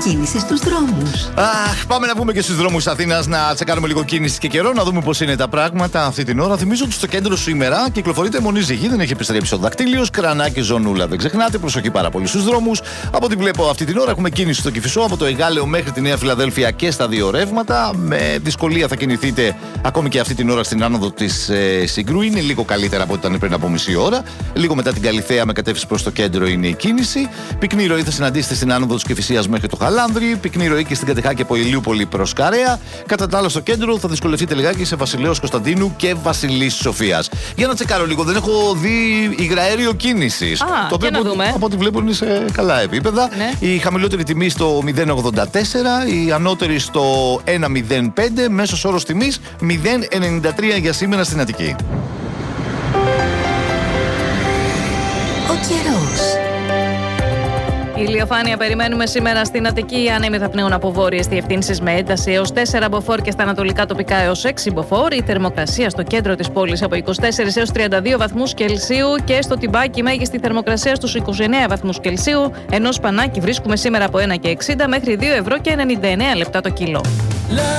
κίνηση στους δρόμους. Πάμε να βγούμε και στους δρόμους Αθήνας να τσεκάρουμε λίγο κίνηση και καιρό, να δούμε πώς είναι τα πράγματα αυτή την ώρα. Θυμίζω ότι στο κέντρο σήμερα κυκλοφορείται μονή ζυγή, δεν έχει επιστρέψει ο δακτύλιος, κρανάκι, ζωνούλα. Δεν ξεχνάτε, προσοχή πάρα πολύ στους δρόμους. Από ό,τι βλέπω αυτή την ώρα έχουμε κίνηση στο Κηφισό, από το Εγάλεο μέχρι τη Νέα Φιλαδέλφια και στα δύο ρεύματα. Με δυσκολία θα κινηθείτε ακόμη και αυτή την ώρα στην άνοδο της Συγκρού. Είναι λίγο καλύτερα από ό,τι ήταν πριν από μισή ώρα. Λίγο μετά την Καλιθέα με κατεύθυνση προς το κέντρο είναι η κίνηση. Πυκνή ροή θα συναντήσετε στην άνοδο της Κηφισίας μέχρι το Χαλάνδρη. Πυκνή ροή και στην Κατεχάκη από Ηλιούπολη προς Καρέα. Κατά τα άλλα στο κέντρο θα δυσκολευτείτε λιγάκι σε Βασιλέως Κωνσταντίνου και Βασιλής Σοφίας. Για να τσεκάρω λίγο, δεν έχω δει υγραέριο κίνησης. Το οποίο από ό,τι βλέπω είναι σε καλά επίπεδα. Ναι. Η χαμηλότερη τιμή στο 0,84, η ανώτερη στο 1,05, μέσος όρος τιμής 0,93 για σήμερα στην Αττική. Ο καιρός. Ηλιοφάνεια περιμένουμε σήμερα στην Αττική. Οι άνεμοι θα πνέουν από βόρειες διευθύνσεις με ένταση έως 4 μποφόρ και στα ανατολικά τοπικά έως 6 μποφόρ. Η θερμοκρασία στο κέντρο της πόλης από 24 έως 32 βαθμούς Κελσίου και στο Τιμπάκι μέγιστη θερμοκρασία στους 29 βαθμούς Κελσίου. Ενώ σπανάκι βρίσκουμε σήμερα από 1,60 μέχρι 2 ευρώ και 99 λεπτά το κιλό.